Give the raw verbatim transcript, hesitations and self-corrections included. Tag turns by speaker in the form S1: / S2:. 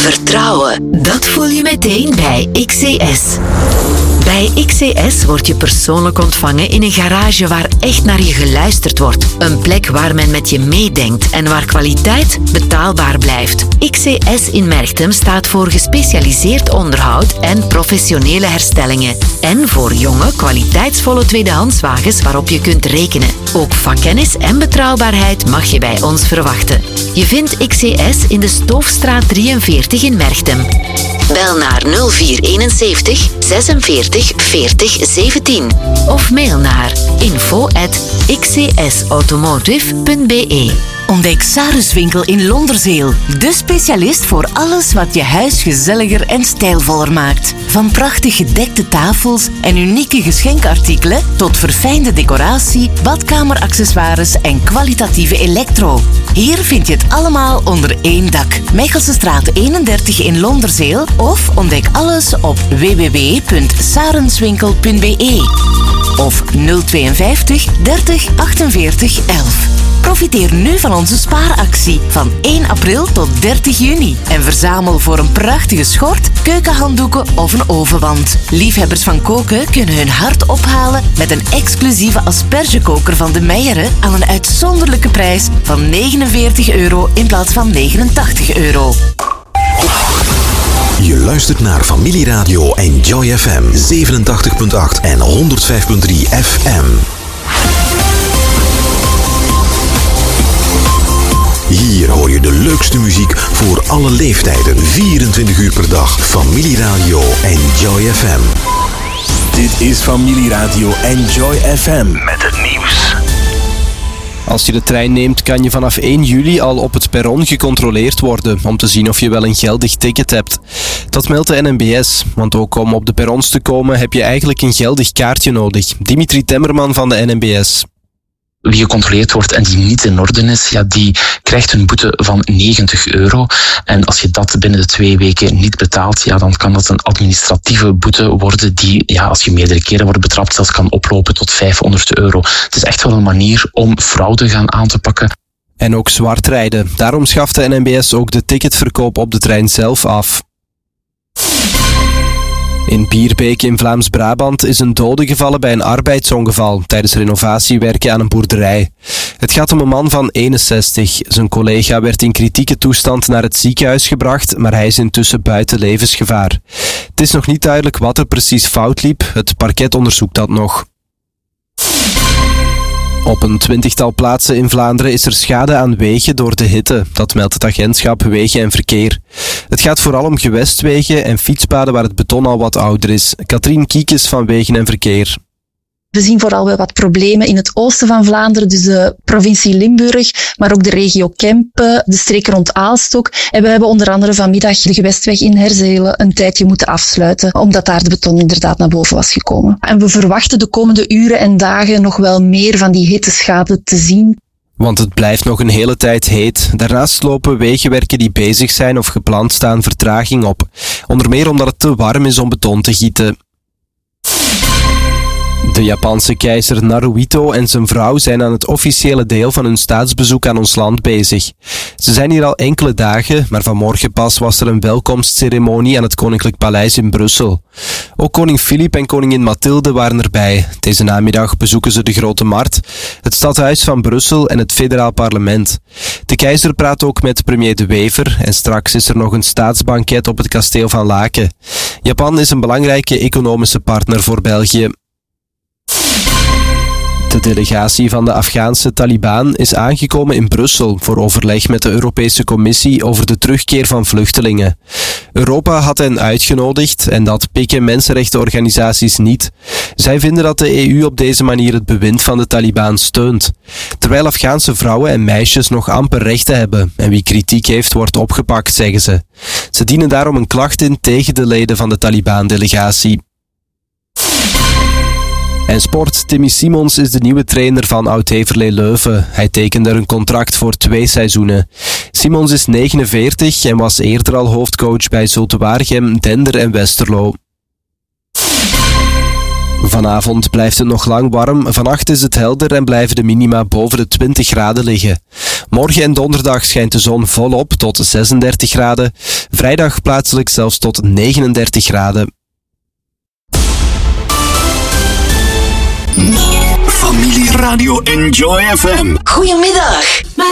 S1: Vertrouwen, dat voel je meteen bij X C S. Bij X C S word je persoonlijk ontvangen in een garage waar echt naar je geluisterd wordt. Een plek waar men met je meedenkt en waar kwaliteit betaalbaar blijft. X C S in Merchtem staat voor gespecialiseerd onderhoud en professionele herstellingen. En voor jonge, kwaliteitsvolle tweedehandswagens waarop je kunt rekenen. Ook vakkennis en betrouwbaarheid mag je bij ons verwachten. Je vindt X C S in de Stoofstraat drieënveertig in Merchtem. Bel naar nul vier eenenzeventig zesenveertig veertig zeventien of mail naar info at x c s automotive punt b e.
S2: Ontdek Saruswinkel in Londerzeel, de specialist voor alles wat je huis gezelliger en stijlvoller maakt. Van prachtig gedekte tafels en unieke geschenkartikelen tot verfijnde decoratie, badkameraccessoires en kwalitatieve elektro. Hier vind je het allemaal onder één dak. Mechelsestraat eenendertig in Londerzeel of ontdek alles op w w w punt sarenswinkel punt b e of nul tweeënvijftig dertig achtenveertig elf. Profiteer nu van onze spaaractie van één april tot dertig juni en verzamel voor een prachtige schort, keukenhanddoeken of een ovenwand. Liefhebbers van koken kunnen hun hart ophalen met een exclusieve aspergekoker van de Meijeren aan een uitzonderlijke prijs van negenenveertig euro in plaats van negenentachtig euro.
S3: Je luistert naar Familieradio Enjoy F M zevenentachtig komma acht en honderdvijf komma drie F M. Hier hoor je de leukste muziek voor alle leeftijden, vierentwintig uur per dag. Familieradio Enjoy F M.
S4: Dit is Familieradio Enjoy F M met het nieuws.
S5: Als je de trein neemt, kan je vanaf één juli al op het perron gecontroleerd worden om te zien of je wel een geldig ticket hebt. Dat meldt de N M B S, want ook om op de perrons te komen heb je eigenlijk een geldig kaartje nodig. Dimitri Temmerman van de N M B S.
S6: Wie gecontroleerd wordt en die niet in orde is, ja, die krijgt een boete van negentig euro. En als je dat binnen de twee weken niet betaalt, ja, dan kan dat een administratieve boete worden die, ja, als je meerdere keren wordt betrapt, zelfs kan oplopen tot vijfhonderd euro. Het is echt wel een manier om fraude gaan aan te pakken.
S5: En ook zwart rijden. Daarom schaft de N M B S ook de ticketverkoop op de trein zelf af. In Bierbeek in Vlaams-Brabant is een dode gevallen bij een arbeidsongeval tijdens renovatiewerken aan een boerderij. Het gaat om een man van eenenzestig. Zijn collega werd in kritieke toestand naar het ziekenhuis gebracht, maar hij is intussen buiten levensgevaar. Het is nog niet duidelijk wat er precies fout liep. Het parket onderzoekt dat nog. Op een twintigtal plaatsen in Vlaanderen is er schade aan wegen door de hitte. Dat meldt het agentschap Wegen en Verkeer. Het gaat vooral om gewestwegen en fietspaden waar het beton al wat ouder is. Katrien Kiekes van Wegen en Verkeer.
S7: We zien vooral wel wat problemen in het oosten van Vlaanderen, dus de provincie Limburg, maar ook de regio Kempen, de streek rond Aalstok. En we hebben onder andere vanmiddag de gewestweg in Herzelen een tijdje moeten afsluiten, omdat daar de beton inderdaad naar boven was gekomen. En we verwachten de komende uren en dagen nog wel meer van die hitteschade te zien.
S5: Want het blijft nog een hele tijd heet. Daarnaast lopen wegenwerken die bezig zijn of gepland staan vertraging op. Onder meer omdat het te warm is om beton te gieten. De Japanse keizer Naruhito en zijn vrouw zijn aan het officiële deel van hun staatsbezoek aan ons land bezig. Ze zijn hier al enkele dagen, maar vanmorgen pas was er een welkomstceremonie aan het Koninklijk Paleis in Brussel. Ook koning Filip en koningin Mathilde waren erbij. Deze namiddag bezoeken ze de Grote Markt, het stadhuis van Brussel en het federaal parlement. De keizer praat ook met premier De Wever en straks is er nog een staatsbanket op het kasteel van Laken. Japan is een belangrijke economische partner voor België. De delegatie van de Afghaanse Taliban is aangekomen in Brussel voor overleg met de Europese Commissie over de terugkeer van vluchtelingen. Europa had hen uitgenodigd en dat pikken mensenrechtenorganisaties niet. Zij vinden dat de E U op deze manier het bewind van de Taliban steunt. Terwijl Afghaanse vrouwen en meisjes nog amper rechten hebben en wie kritiek heeft wordt opgepakt, zeggen ze. Ze dienen daarom een klacht in tegen de leden van de Taliban-delegatie. En sport, Timmy Simons is de nieuwe trainer van Oud-Heverlee Leuven. Hij tekende er een contract voor twee seizoenen. Simons is negenenveertig en was eerder al hoofdcoach bij Zulte Waregem, Dender en Westerlo. Vanavond blijft het nog lang warm. Vannacht is het helder en blijven de minima boven de twintig graden liggen. Morgen en donderdag schijnt de zon volop tot zesendertig graden. Vrijdag plaatselijk zelfs tot negenendertig graden.
S4: Familie Radio Enjoy F M.
S1: Goedemiddag.